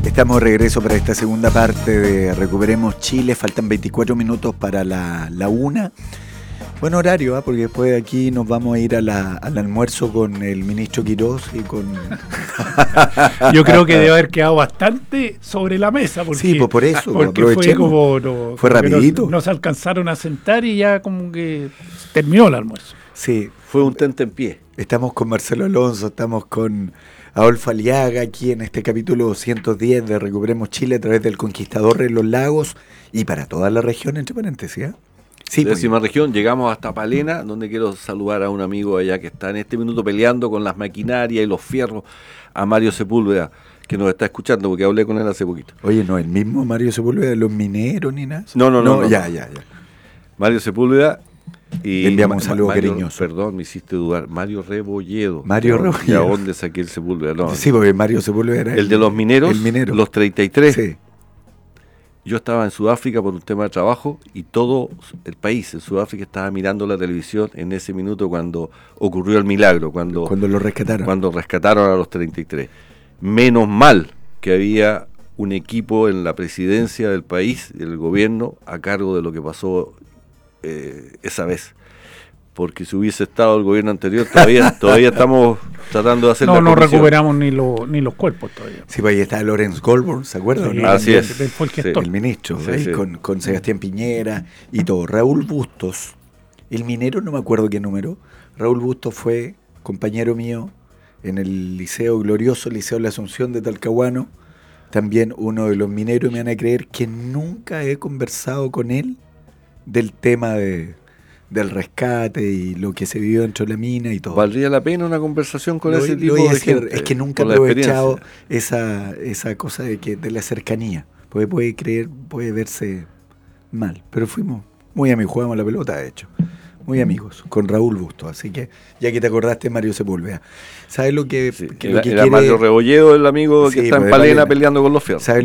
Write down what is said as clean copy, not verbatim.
Estamos de regreso para esta segunda parte de Recuperemos Chile. Faltan 24 minutos para la 1. Buen horario, porque después de aquí nos vamos a ir al almuerzo con el ministro Quirós y con... Yo creo que debe haber quedado bastante sobre la mesa. Porque, sí, pues por eso, porque fue rapidito. Nos alcanzaron a sentar y ya como que terminó el almuerzo. Sí. Fue un tentempié. Estamos con Marcelo Alonso, estamos con Adolfo Aliaga aquí en este capítulo 210 de Recuperemos Chile a través del Conquistador de los Lagos y para toda la región, entre paréntesis, ¿eh? Sí, Décima región, llegamos hasta Palena, donde quiero saludar a un amigo allá que está en este minuto peleando con las maquinarias y los fierros, a Mario Sepúlveda, que nos está escuchando porque hablé con él hace poquito. Oye, ¿no el mismo Mario Sepúlveda de los mineros ni nada? No. Ya. Mario Sepúlveda y... Le enviamos un saludo cariñoso. Perdón, me hiciste dudar. Mario Rebolledo. ¿De dónde saqué el Sepúlveda? No. Sí, porque Mario Sepúlveda era el de los mineros, los 33. Sí. Yo estaba en Sudáfrica por un tema de trabajo y todo el país en Sudáfrica estaba mirando la televisión en ese minuto cuando ocurrió el milagro, cuando lo rescataron. Cuando rescataron a los 33. Menos mal que había un equipo en la presidencia del país, del gobierno, a cargo de lo que pasó esa vez. Porque si hubiese estado el gobierno anterior, todavía estamos tratando de hacer la comisión. No recuperamos ni los cuerpos todavía. Sí, pues ahí está Lawrence Goldberg, ¿se acuerdan? Sí, así es. El ministro, sí. Con Sebastián Piñera y todo. Raúl Bustos, el minero, no me acuerdo qué número. Raúl Bustos fue compañero mío en el liceo glorioso, Liceo de la Asunción de Talcahuano. También uno de los mineros, y me van a creer que nunca he conversado con él del tema del rescate y lo que se vivió dentro de la mina y todo. ¿Valdría la pena una conversación con ese tipo de gente? Es que nunca he aprovechado esa cosa de la cercanía, porque puede verse mal, pero fuimos muy amigos, jugamos la pelota, de hecho, muy amigos, con Raúl Bustos, así que ya que te acordaste, Mario Sepúlveda. ¿Sabes lo que era Mario Rebolledo, el amigo que está en Palena peleando con los fierros?